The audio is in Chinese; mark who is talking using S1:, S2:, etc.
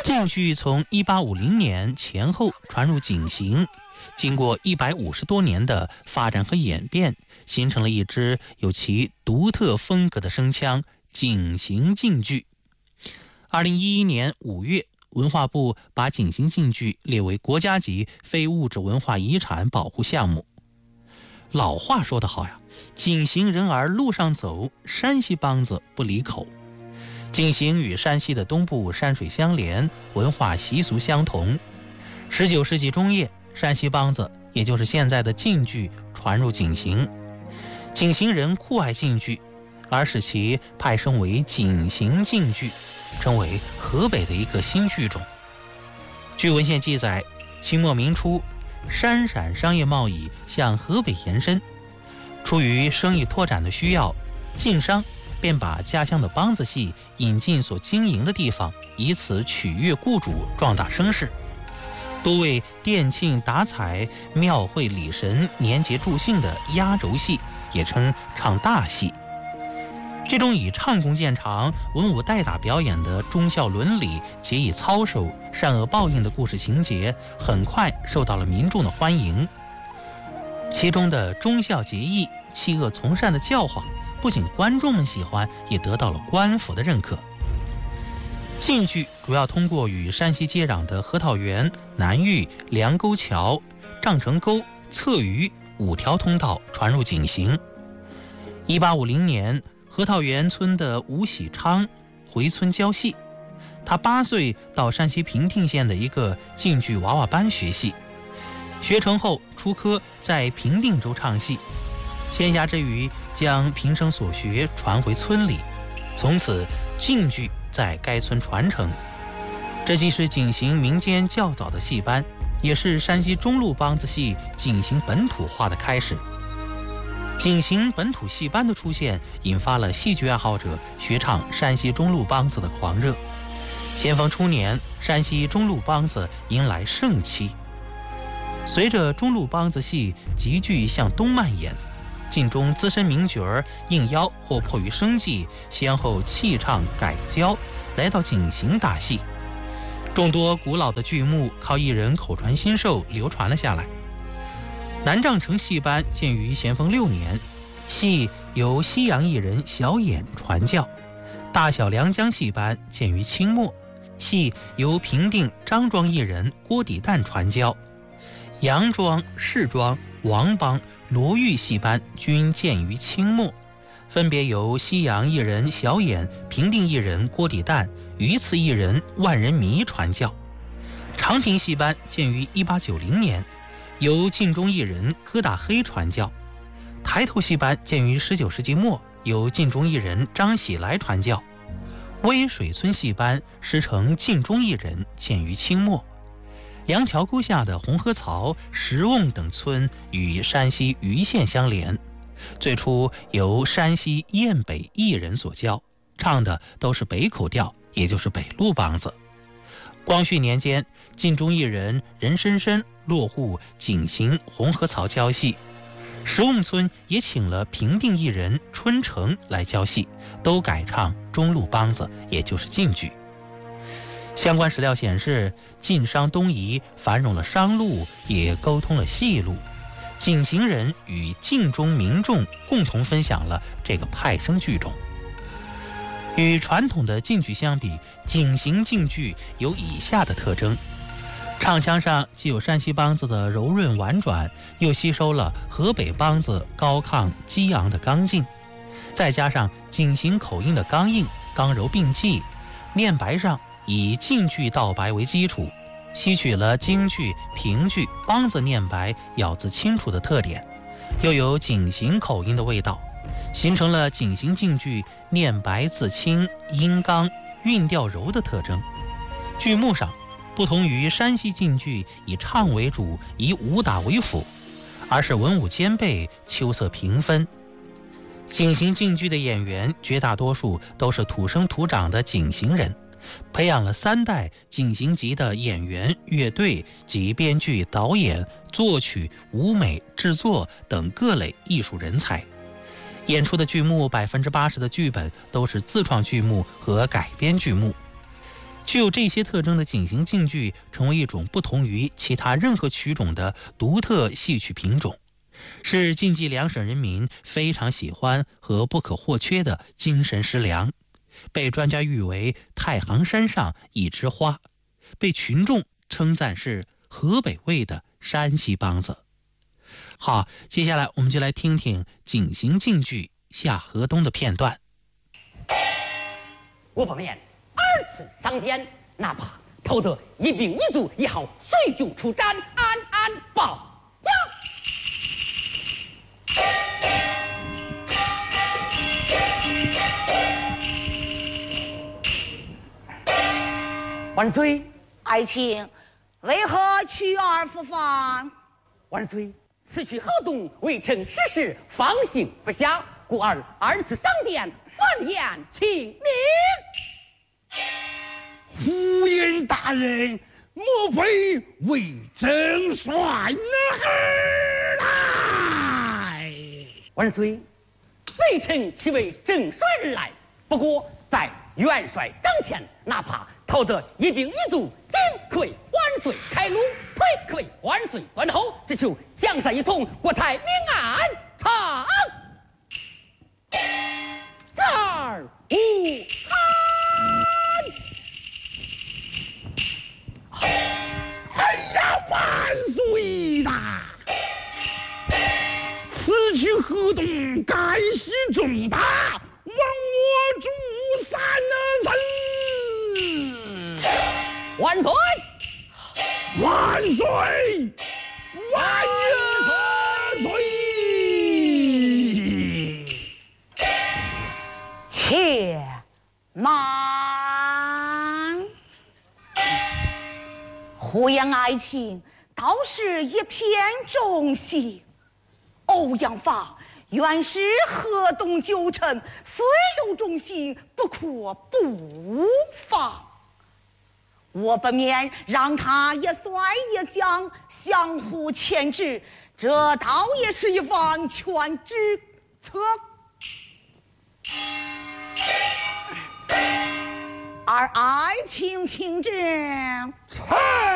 S1: 晋剧从1850年前后传入井陉，经过150多年的发展和演变，形成了一支有其独特风格的声腔井陉晋剧。2011年5月，文化部把井陉晋剧列为国家级非物质文化遗产保护项目。老话说得好呀，井陉人儿路上走，山西梆子不离口。井陉与山西的东部山水相连，文化习俗相同。19世纪中叶，山西梆子，也就是现在的晋剧传入井陉，井陉人酷爱晋剧，而使其派生为井陉晋剧，成为河北的一个新剧种。据文献记载，清末明初，山陕商业贸易向河北延伸，出于生意拓展的需要，晋商便把家乡的梆子戏引进所经营的地方，以此取悦雇主，壮大声势。多为店庆打彩、庙会礼神、年节助兴的压轴戏，也称唱大戏。这种以唱功见长、文武代打表演的忠孝伦理、节义操守、善恶报应的故事情节，很快受到了民众的欢迎。其中的忠孝节义、弃恶从善的教化，不仅观众们喜欢，也得到了官府的认可。晋剧主要通过与山西接壤的河套原、南峪、梁沟桥、丈城沟、侧隅5条通道传入井陉。1850年，河套原村的吴喜昌回村教戏，他8岁到山西平定县的一个晋剧娃娃班学戏，学成后出科在平定州唱戏，闲暇之余将平生所学传回村里，从此晋剧在该村传承。这既是井陉民间较早的戏班，也是山西中路梆子戏井陉本土化的开始。井陉本土戏班的出现，引发了戏剧爱好者学唱山西中路梆子的狂热。咸丰初年，山西中路梆子迎来盛期。随着中路梆子戏急剧向东蔓延，晋中资深名角儿应邀或迫于生计，先后弃唱改教，来到井陉打戏。众多古老的剧目靠艺人口传心授流传了下来。南丈城戏班建于咸丰6年，戏由西洋艺人小演传教；大小良江戏班建于清末，戏由平定张庄艺人郭底旦传教；杨庄、士庄、王帮、罗玉戏班均建于清末，分别由西洋艺人小演、平定艺人郭底旦、榆次艺人万人迷传教；长平戏班建于1890年，由晋中艺人疙瘩黑传教；抬头戏班建于19世纪末，由晋中艺人张喜来传教；微水村戏班师承晋中艺人，建于清末；梁桥沟下的红河槽、石瓮等村与山西盂县相连，最初由山西雁北艺人所教，唱的都是北口调，也就是北路梆子。光绪年间，晋中艺人任深深落户井陉红河槽教戏，石瓮村也请了平定艺人春城来教戏，都改唱中路梆子，也就是晋剧。相关史料显示，晋商东移，繁荣了商路，也沟通了戏路。井陉人与晋中民众共同分享了这个派生剧种。与传统的晋剧相比，井陉晋剧有以下的特征：唱腔上既有山西梆子的柔润婉转，又吸收了河北梆子高亢激昂的刚劲，再加上井陉口音的刚硬刚柔并济，念白上以晋剧道白为基础，吸取了京剧、评剧、梆子念白咬字清楚的特点，又有井陉口音的味道，形成了井陉晋剧念白字清、音刚、韵调柔的特征。剧目上不同于山西晋剧以唱为主，以武打为辅，而是文武兼备，秋色平分。井陉晋剧的演员绝大多数都是土生土长的井陉人，培养了3代井陉籍的演员、乐队及编剧、导演、作曲、舞美、制作等各类艺术人才。演出的剧目80%的剧本都是自创剧目和改编剧目。 具有这些特征的景行竞剧成为一种不同于其他任何曲种的独特戏曲品种，是晋冀两省人民非常喜欢和不可或缺的精神食粮，被专家誉为太行山上一枝花，被群众称赞是河北味的山西梆子。好，接下来我们就来听听景行竞剧《下河东》的片段。
S2: 我不免二次上殿，哪怕偷得一兵一卒，也好随军出战，安报呀！万岁！
S3: 爱卿，为何去而复返？
S2: 万岁！此去河东，为臣实事放心不下，故二次上殿，完颜请命。
S4: 胡言大人，莫非为正帅而来？
S2: 万岁，微臣岂为正帅而来？不过在元帅帐前，哪怕逃得一兵一卒，进可为万岁开路，退可为万岁断后，只求江山一统，国泰民安。长二五
S4: 哎呀，万岁呐！此去河东，干系重大，望我主三分。
S2: 万岁！
S4: 万岁！万岁！
S3: 且慢！胡言爱卿，倒是一片忠心。欧阳法原是河东旧臣，虽有忠心，不可不防。我不免让他一帅一将相互牵制，这倒也是一方权之策。而爱卿听之。